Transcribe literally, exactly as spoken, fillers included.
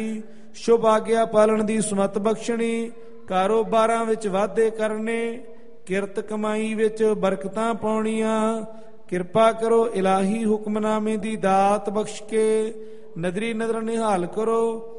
ਸ਼ੁਭ ਆਗਿਆ ਪਾਲਣ ਦੀ ਸਮਤ ਬਖਸ਼ਣੀ, ਕਾਰੋਬਾਰਾਂ ਵਿੱਚ ਵਾਧੇ ਕਰਨੇ, ਕਿਰਤ ਕਮਾਈ ਵਿੱਚ ਬਰਕਤਾਂ ਪਾਉਣੀਆਂ। ਕਿਰਪਾ ਕਰੋ ਇਲਾਹੀ ਹੁਕਮਨਾਮੇ ਦੀ ਦਾਤ ਬਖਸ਼ ਕੇ ਨਦਰੀ ਨਦਰ ਨਿਹਾਲ ਕਰੋ।